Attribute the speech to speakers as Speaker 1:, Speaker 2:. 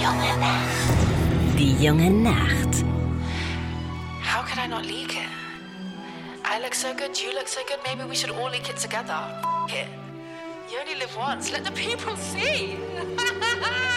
Speaker 1: junge Nacht. Die junge Nacht.
Speaker 2: How could I not leak it? I look so good, you look so good, maybe we should all leak it together. F*** it. You only live once, let the people see.